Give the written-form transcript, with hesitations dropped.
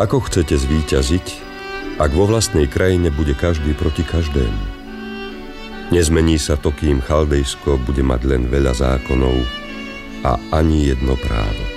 Ako chcete zvíťaziť, ak vo vlastnej krajine bude každý proti každému? Nezmení sa to, kým Chaldejsko bude mať len veľa zákonov a ani jedno právo.